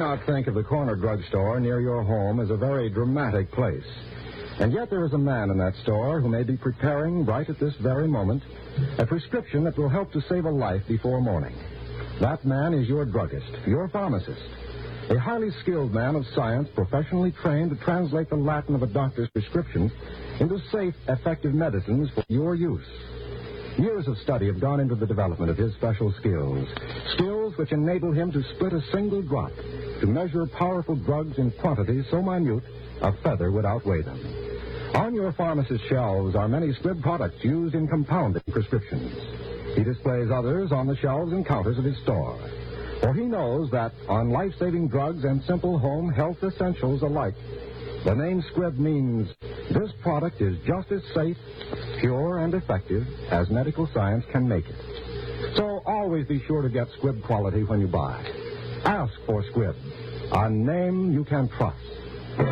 not think of the corner drugstore near your home as a very dramatic place. And yet there is a man in that store who may be preparing right at this very moment a prescription that will help to save a life before morning. That man is your druggist, your pharmacist, a highly skilled man of science professionally trained to translate the Latin of a doctor's prescription into safe, effective medicines for your use. Years of study have gone into the development of his special skills which enable him to split a single drop, to measure powerful drugs in quantities so minute a feather would outweigh them. On your pharmacist's shelves are many Squibb products used in compounding prescriptions. He displays others on the shelves and counters of his store. For he knows that on life-saving drugs and simple home health essentials alike, the name Squibb means this product is just as safe, pure, and effective as medical science can make it. So always be sure to get Squibb quality when you buy. Ask for Squibb, a name you can trust.